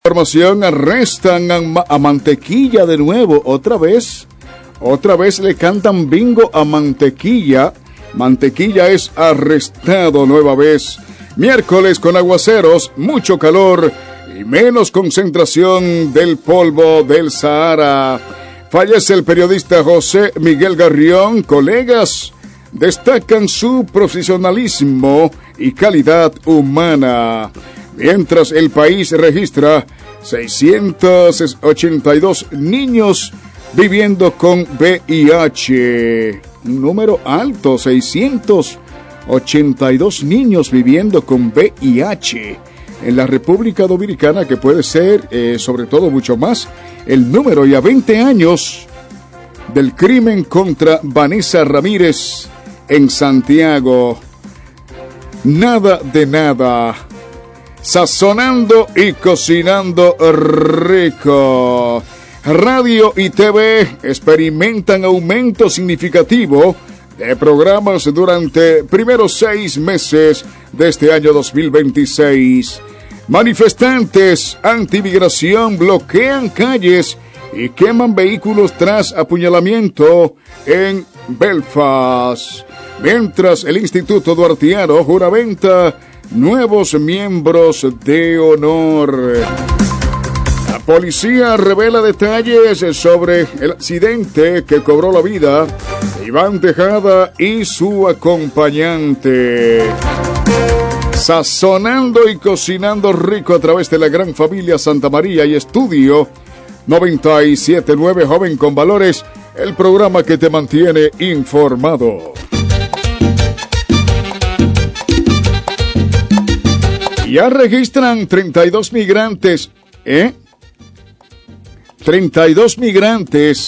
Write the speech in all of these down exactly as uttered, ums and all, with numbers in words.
Información, arrestan a, a Mantequilla de nuevo, otra vez, otra vez le cantan bingo a Mantequilla. Mantequilla es arrestado nueva vez. Miércoles con aguaceros, mucho calor y menos concentración del polvo del Sahara. Fallece el periodista José Miguel Garrión. Colegas destacan su profesionalismo y calidad humana. Mientras el país registra seiscientos ochenta y dos niños viviendo con V I H. Un número alto, seiscientos ochenta y dos niños viviendo con V I H en la República Dominicana, que puede ser, eh, sobre todo, mucho más el número. Y a veinte años del crimen contra Vanessa Ramírez en Santiago. Nada de nada. Sazonando y cocinando rico. Radio y T V experimentan aumento significativo de programas durante primeros seis meses de este año dos mil veintiséis. Manifestantes antimigración bloquean calles y queman vehículos tras apuñalamiento en Belfast. Mientras el Instituto Duartiano juramenta nuevos miembros de honor. La policía revela detalles sobre el accidente que cobró la vida de Iván Tejada y su acompañante. Sazonando y cocinando rico a través de la gran familia Santa María y Estudio noventa y siete punto nueve Joven con Valores, el programa que te mantiene informado. Ya registran treinta y dos migrantes, ¿eh? treinta y dos migrantes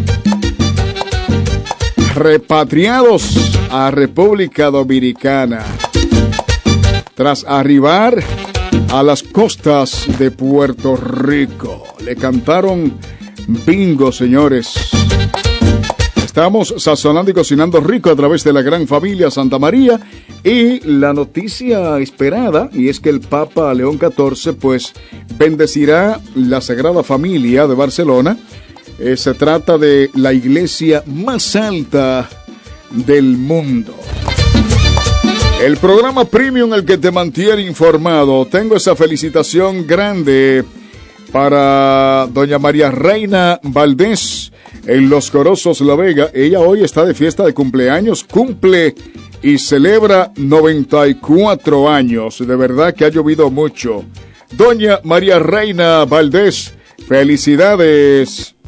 repatriados a República Dominicana tras arribar a las costas de Puerto Rico. Le cantaron bingo, señores. Estamos sazonando y cocinando rico a través de la gran familia Santa María. Y la noticia esperada, y es que el Papa León catorce, pues, bendecirá la Sagrada Familia de Barcelona. Eh, se trata de la iglesia más alta del mundo. El programa Premium, el que te mantiene informado. Tengo esa felicitación grande para doña María Reina Valdés en Los Corozos, La Vega. Ella hoy está de fiesta de cumpleaños, cumple y celebra noventa y cuatro años. De verdad que ha llovido mucho. Doña María Reina Valdés, felicidades.